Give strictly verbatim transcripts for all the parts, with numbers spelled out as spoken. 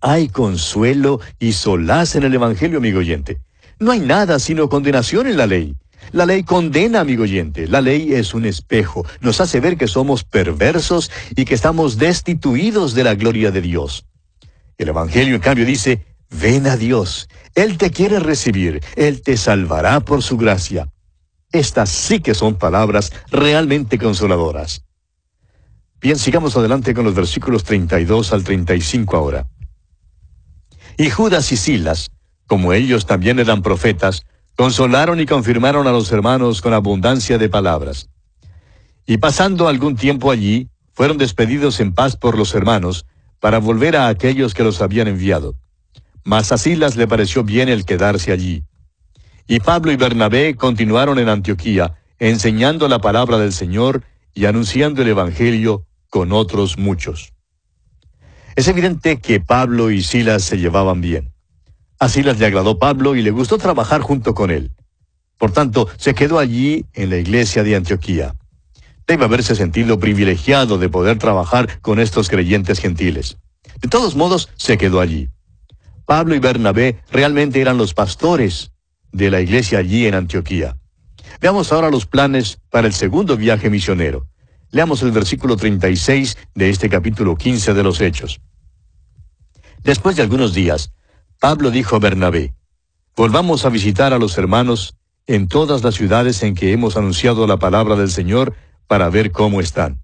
Hay consuelo y solaz en el Evangelio, amigo oyente. No hay nada sino condenación en la ley. La ley condena, amigo oyente. La ley es un espejo. Nos hace ver que somos perversos y que estamos destituidos de la gloria de Dios. El Evangelio, en cambio, dice, ven a Dios. Él te quiere recibir. Él te salvará por su gracia. Estas sí que son palabras realmente consoladoras. Bien, sigamos adelante con los versículos treinta y dos al treinta y cinco ahora. Y Judas y Silas, como ellos también eran profetas, consolaron y confirmaron a los hermanos con abundancia de palabras. Y pasando algún tiempo allí, fueron despedidos en paz por los hermanos, para volver a aquellos que los habían enviado. Mas a Silas le pareció bien el quedarse allí. Y Pablo y Bernabé continuaron en Antioquía, enseñando la palabra del Señor y anunciando el Evangelio con otros muchos. Es evidente que Pablo y Silas se llevaban bien. A Silas le agradó Pablo y le gustó trabajar junto con él. Por tanto, se quedó allí en la iglesia de Antioquía. Debe haberse sentido privilegiado de poder trabajar con estos creyentes gentiles. De todos modos, se quedó allí. Pablo y Bernabé realmente eran los pastores de la iglesia allí en Antioquía. Veamos ahora los planes para el segundo viaje misionero. Leamos el versículo treinta y seis de este capítulo quince de los Hechos. Después de algunos días, Pablo dijo a Bernabé, volvamos a visitar a los hermanos en todas las ciudades en que hemos anunciado la palabra del Señor para ver cómo están.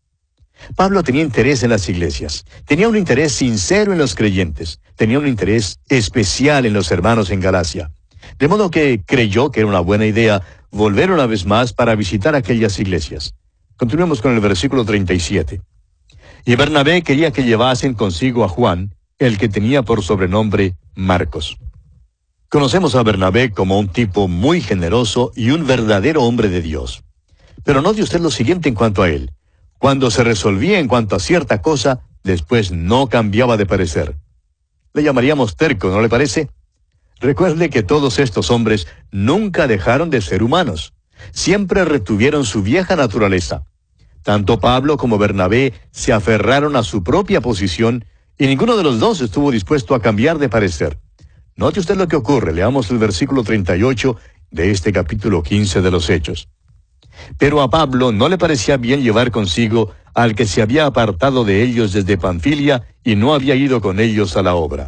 Pablo tenía interés en las iglesias, tenía un interés sincero en los creyentes, tenía un interés especial en los hermanos en Galacia. De modo que creyó que era una buena idea volver una vez más para visitar aquellas iglesias. Continuemos con el versículo treinta y siete. Y Bernabé quería que llevasen consigo a Juan, el que tenía por sobrenombre Marcos. Conocemos a Bernabé como un tipo muy generoso y un verdadero hombre de Dios. Pero note usted lo siguiente en cuanto a él. Cuando se resolvía en cuanto a cierta cosa, después no cambiaba de parecer. Le llamaríamos terco, ¿no le parece? Recuerde que todos estos hombres nunca dejaron de ser humanos. Siempre retuvieron su vieja naturaleza. Tanto Pablo como Bernabé se aferraron a su propia posición y ninguno de los dos estuvo dispuesto a cambiar de parecer. Note usted lo que ocurre. Leamos el versículo treinta y ocho de este capítulo quince de los Hechos. Pero a Pablo no le parecía bien llevar consigo al que se había apartado de ellos desde Panfilia y no había ido con ellos a la obra.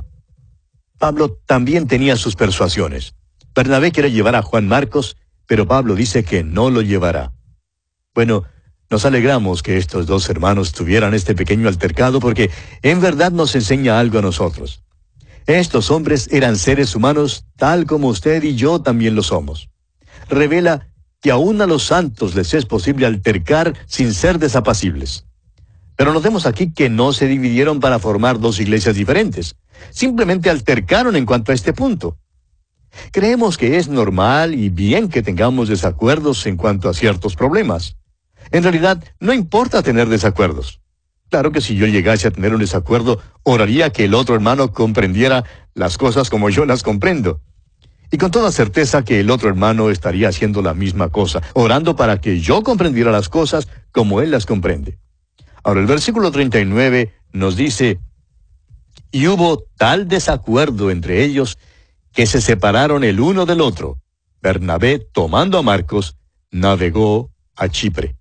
Pablo también tenía sus persuasiones. Bernabé quiere llevar a Juan Marcos, pero Pablo dice que no lo llevará. Bueno, nos alegramos que estos dos hermanos tuvieran este pequeño altercado porque en verdad nos enseña algo a nosotros. Estos hombres eran seres humanos tal como usted y yo también lo somos. Revela que aún a los santos les es posible altercar sin ser desapacibles. Pero notemos aquí que no se dividieron para formar dos iglesias diferentes. Simplemente altercaron en cuanto a este punto. Creemos que es normal y bien que tengamos desacuerdos en cuanto a ciertos problemas. En realidad, no importa tener desacuerdos. Claro que si yo llegase a tener un desacuerdo, oraría que el otro hermano comprendiera las cosas como yo las comprendo. Y con toda certeza que el otro hermano estaría haciendo la misma cosa, orando para que yo comprendiera las cosas como él las comprende. Ahora, el versículo treinta y nueve nos dice, y hubo tal desacuerdo entre ellos que se separaron el uno del otro. Bernabé, tomando a Marcos, navegó a Chipre.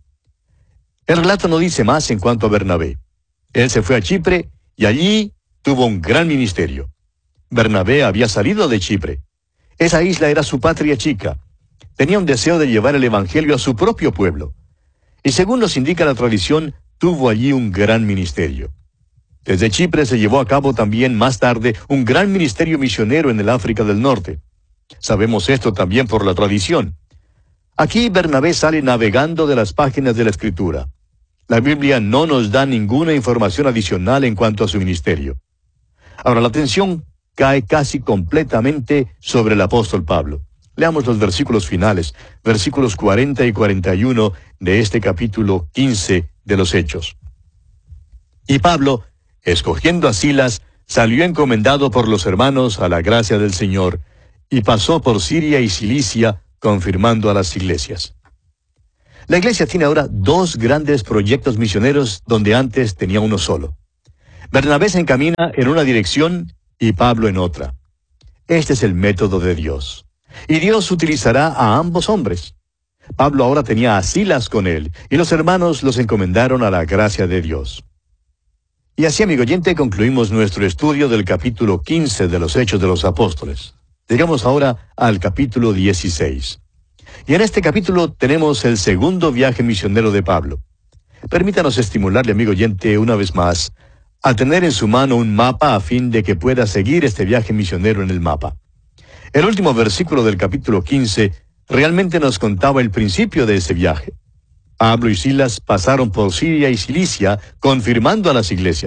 El relato no dice más en cuanto a Bernabé. Él se fue a Chipre y allí tuvo un gran ministerio. Bernabé había salido de Chipre. Esa isla era su patria chica. Tenía un deseo de llevar el evangelio a su propio pueblo. Y según nos indica la tradición, tuvo allí un gran ministerio. Desde Chipre se llevó a cabo también más tarde un gran ministerio misionero en el África del Norte. Sabemos esto también por la tradición. Aquí Bernabé sale navegando de las páginas de la Escritura. La Biblia no nos da ninguna información adicional en cuanto a su ministerio. Ahora, la atención cae casi completamente sobre el apóstol Pablo. Leamos los versículos finales, versículos cuarenta y cuarenta y uno de este capítulo quince de los Hechos. Y Pablo, escogiendo a Silas, salió encomendado por los hermanos a la gracia del Señor, y pasó por Siria y Cilicia, confirmando a las iglesias. La iglesia tiene ahora dos grandes proyectos misioneros donde antes tenía uno solo. Bernabé se encamina en una dirección y Pablo en otra. Este es el método de Dios. Y Dios utilizará a ambos hombres. Pablo ahora tenía a Silas con él, y los hermanos los encomendaron a la gracia de Dios. Y así, amigo oyente, concluimos nuestro estudio del capítulo quince de los Hechos de los Apóstoles. Llegamos ahora al capítulo dieciséis. Y en este capítulo tenemos el segundo viaje misionero de Pablo. Permítanos estimularle, amigo oyente, una vez más, a tener en su mano un mapa a fin de que pueda seguir este viaje misionero en el mapa. El último versículo del capítulo quince realmente nos contaba el principio de ese viaje. Pablo y Silas pasaron por Siria y Cilicia, confirmando a las iglesias.